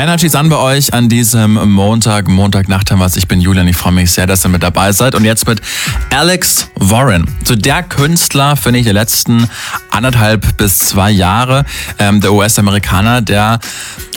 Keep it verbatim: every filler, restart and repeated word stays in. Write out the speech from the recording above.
Energy ist an bei euch an diesem Montag, Montagnacht haben wir es. Ich bin Julian, ich freue mich sehr, dass ihr mit dabei seid. Und jetzt mit Alex Warren. So der Künstler, finde ich, der letzten anderthalb bis zwei Jahre. Ähm, der U S-Amerikaner, der